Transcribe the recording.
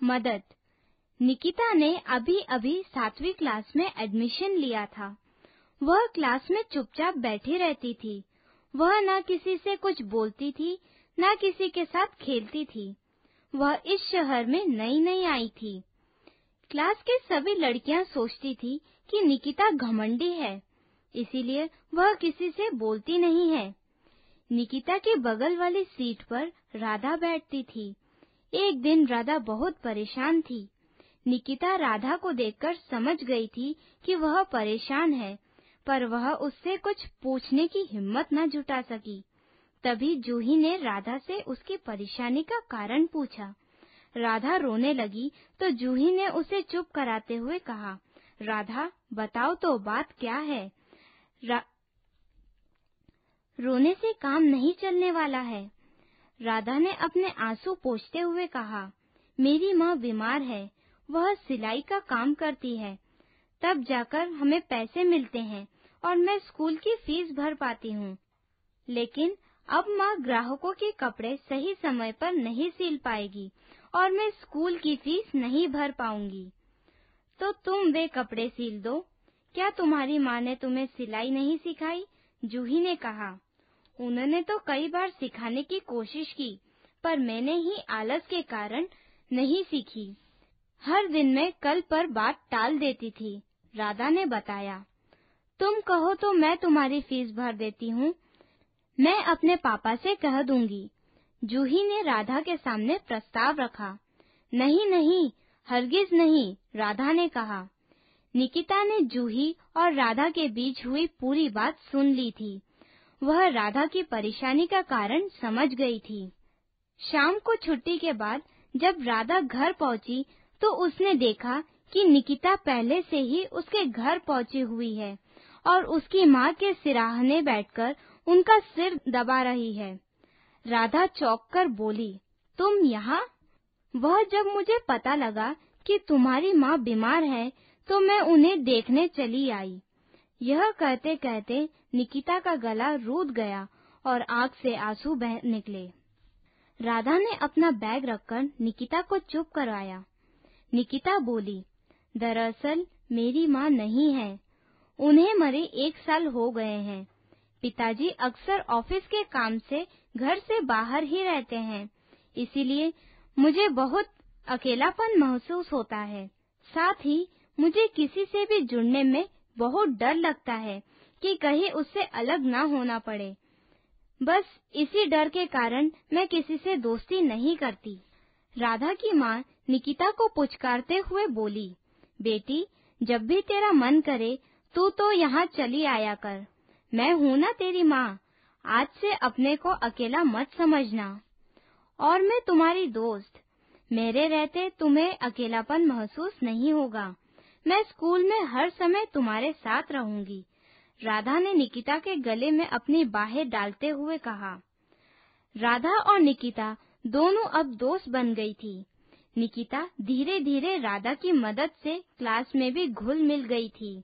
मदद। निकिता ने अभी अभी 7वीं क्लास में एडमिशन लिया था। वह क्लास में चुपचाप बैठी रहती थी। वह न किसी से कुछ बोलती थी, न किसी के साथ खेलती थी। वह इस शहर में नई नई आई थी। क्लास की सभी लड़कियां सोचती थी कि निकिता घमंडी है, इसीलिए वह किसी से बोलती नहीं है। निकिता के बगल वाली सीट पर राधा बैठती थी। एक दिन राधा बहुत परेशान थी। निकिता राधा को देखकर समझ गई थी कि वह परेशान है, पर वह उससे कुछ पूछने की हिम्मत न जुटा सकी। तभी जूही ने राधा से उसकी परेशानी का कारण पूछा। राधा रोने लगी तो जूही ने उसे चुप कराते हुए कहा, राधा बताओ तो बात क्या है? रोने से काम नहीं चलने वाला है। राधा ने अपने आंसू पोंछते हुए कहा, मेरी माँ बीमार है, वह सिलाई का काम करती है, तब जाकर हमें पैसे मिलते हैं और मैं स्कूल की फीस भर पाती हूँ। लेकिन अब माँ ग्राहकों के कपड़े सही समय पर नहीं सिल पाएगी और मैं स्कूल की फीस नहीं भर पाऊंगी। तो तुम वे कपड़े सिल दो। क्या तुम्हारी माँ ने तुम्हें सिलाई नहीं सिखाई? जूही ने कहा, उन्होंने तो कई बार सिखाने की कोशिश की, पर मैंने ही आलस के कारण नहीं सीखी। हर दिन मैं कल पर बात टाल देती थी। राधा ने बताया, तुम कहो तो मैं तुम्हारी फीस भर देती हूँ। मैं अपने पापा से कह दूंगी। जूही ने राधा के सामने प्रस्ताव रखा। नहीं नहीं, हरगिज नहीं, राधा ने कहा। निकिता ने जूही और राधा के बीच हुई पूरी बात सुन ली थी। वह राधा की परेशानी का कारण समझ गई थी। शाम को छुट्टी के बाद जब राधा घर पहुंची तो उसने देखा कि निकिता पहले से ही उसके घर पहुंची हुई है और उसकी माँ के सिराहने बैठकर उनका सिर दबा रही है। राधा चौंक कर बोली, तुम यहाँ? वह जब मुझे पता लगा कि तुम्हारी माँ बीमार है तो मैं उन्हें देखने चली आई। यह कहते कहते निकिता का गला रूठ गया और आँख से आंसू बह निकले। राधा ने अपना बैग रखकर निकिता को चुप करवाया। निकिता बोली, दरअसल मेरी माँ नहीं है, उन्हें मरे 1 साल हो गए हैं। पिताजी अक्सर ऑफिस के काम से घर से बाहर ही रहते हैं, इसीलिए मुझे बहुत अकेलापन महसूस होता है। साथ ही मुझे किसी से भी जुड़ने में बहुत डर लगता है कि कहीं उससे अलग ना होना पड़े। बस इसी डर के कारण मैं किसी से दोस्ती नहीं करती। राधा की माँ निकिता को पुचकारते हुए बोली, बेटी, जब भी तेरा मन करे तू तो यहाँ चली आया कर। मैं हूँ ना तेरी माँ, आज से अपने को अकेला मत समझना। और मैं तुम्हारी दोस्त, मेरे रहते तुम्हें अकेलापन महसूस नहीं होगा। मैं स्कूल में हर समय तुम्हारे साथ रहूंगी। राधा ने निकिता के गले में अपनी बाहें डालते हुए कहा। राधा और निकिता दोनों अब दोस्त बन गई थी। निकिता धीरे धीरे राधा की मदद से क्लास में भी घुल मिल गई थी।